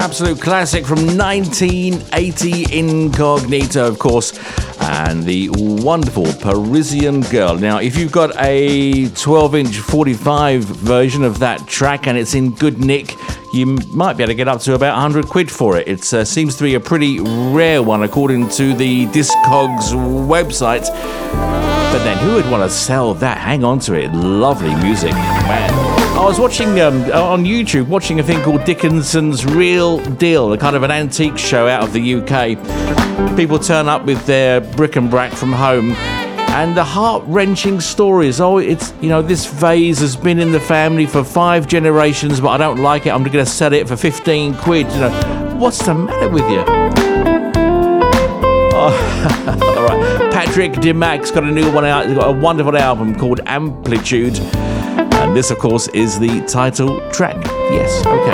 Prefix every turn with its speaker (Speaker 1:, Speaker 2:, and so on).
Speaker 1: Absolute classic from 1980, Incognito, of course, and the wonderful Parisian Girl. Now, if you've got a 12-inch 45 version of that track and it's in good nick, you might be able to get up to about 100 quid for it. It seems to be a pretty rare one according to the Discogs website. But then who would want to sell that? Hang on to it. Lovely music, man. I was watching on YouTube, watching a thing called Dickinson's Real Deal, a kind of an antique show out of the UK. People turn up with their bric-a-brac from home, and the heart-wrenching stories. Oh, it's, you know, this vase has been in the family for 5 generations, but I don't like it. I'm going to sell it for 15 quid. You know, what's the matter with you? Oh, all right. Patrick DeMack's got a new one out. He's got a wonderful album called Amplitude. And this, of course, is the title track. Yes, okay.